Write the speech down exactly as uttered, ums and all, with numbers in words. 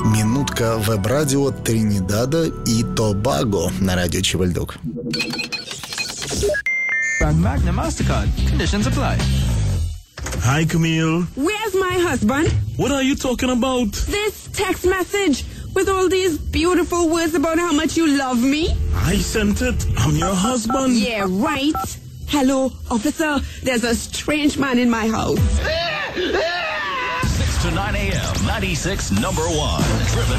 Минутка веб-радио Тринидада и Тобаго на радио Чивальдок. Bank Magna MasterCard. Conditions apply. Hi, Camille. Where's my husband? What are you talking about? This text message with all these beautiful words about how much you love me. I sent it. I'm your husband. Yeah, right. Hello, officer. There's a strange man in my house. six to nine a.m. ninety-six number one. Driven